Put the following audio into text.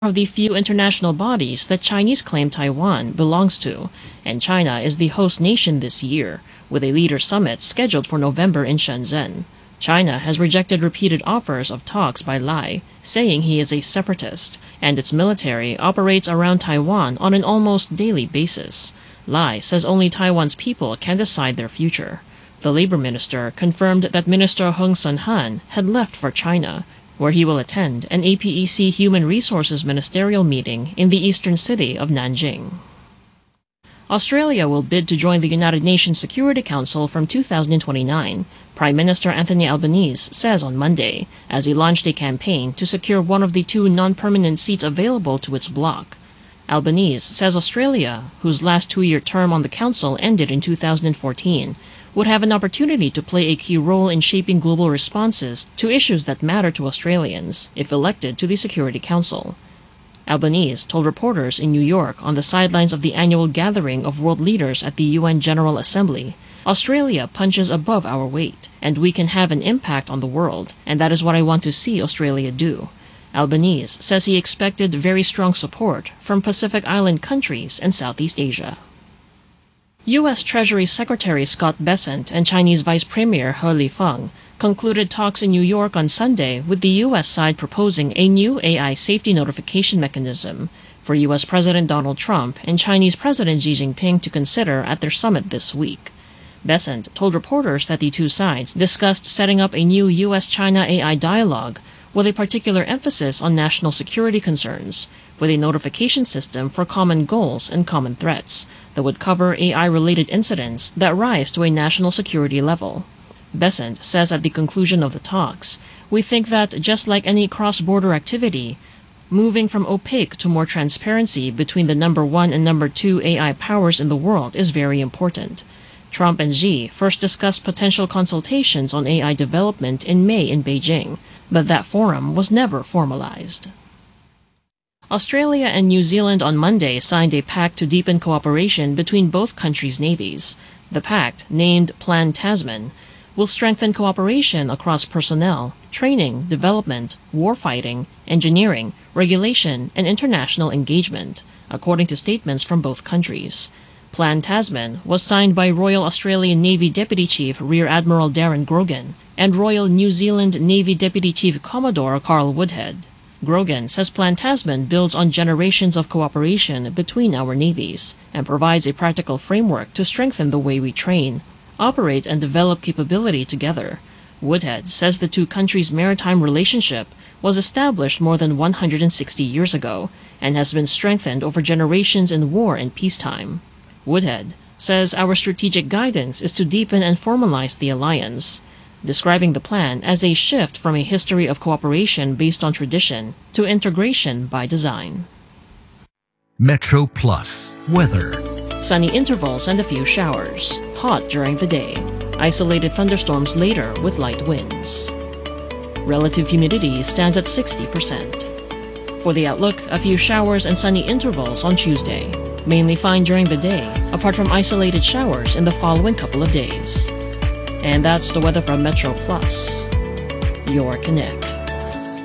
of the few international bodies that Chinese claim Taiwan belongs to, and China is the host nation this year, with a leader summit scheduled for November in Shenzhen. China has rejected repeated offers of talks by Lai, saying he is a separatist, and its military operates around Taiwan on an almost daily basis. Lai says only Taiwan's people can decide their future. The labor minister confirmed that Minister Heng Sun-han had left for China, where he will attend an APEC Human Resources Ministerial meeting in the eastern city of Nanjing. Australia will bid to join the United Nations Security Council from 2029, Prime Minister Anthony Albanese says on Monday, as he launched a campaign to secure one of the two non-permanent seats available to its bloc. Albanese says Australia, whose last two-year term on the council ended in 2014, would have an opportunity to play a key role in shaping global responses to issues that matter to Australians if elected to the Security Council. Albanese told reporters in New York on the sidelines of the annual gathering of world leaders at the UN General Assembly, "Australia punches above our weight, and we can have an impact on the world, and that is what I want to see Australia do." Albanese says he expected very strong support from Pacific Island countries and Southeast Asia. U.S. Treasury Secretary Scott Bessent and Chinese Vice Premier He Lifeng concluded talks in New York on Sunday, with the U.S. side proposing a new AI safety notification mechanism for U.S. President Donald Trump and Chinese President Xi Jinping to consider at their summit this week. Bessent told reporters that the two sides discussed setting up a new U.S.-China AI dialogue with a particular emphasis on national security concerns, with a notification system for common goals and common threats that would cover AI-related incidents that rise to a national security level. Bessent says at the conclusion of the talks, "We think that, just like any cross-border activity, moving from opaque to more transparency between the number one and number two AI powers in the world is very important." Trump and Xi first discussed potential consultations on AI development in May in Beijing, but that forum was never formalized. Australia and New Zealand on Monday signed a pact to deepen cooperation between both countries' navies. The pact, named Plan Tasman, will strengthen cooperation across personnel, training, development, warfighting, engineering, regulation, and international engagement, according to statements from both countries. Plan Tasman was signed by Royal Australian Navy Deputy Chief Rear Admiral Darren Grogan and Royal New Zealand Navy Deputy Chief Commodore Carl Woodhead. Grogan says Plan Tasman builds on generations of cooperation between our navies and provides a practical framework to strengthen the way we train, operate, and develop capability together. Woodhead says the two countries' maritime relationship was established more than 160 years ago and has been strengthened over generations in war and peacetime. Woodhead says our strategic guidance is to deepen and formalize the alliance, describing the plan as a shift from a history of cooperation based on tradition to integration by design. Metro Plus weather. Sunny intervals and a few showers. Hot during the day. Isolated thunderstorms later with light winds. Relative humidity stands at 60%. For the outlook, a few showers and sunny intervals on Tuesday. Mainly fine during the day, apart from isolated showers in the following couple of days. And that's the weather from Metro Plus, your connect.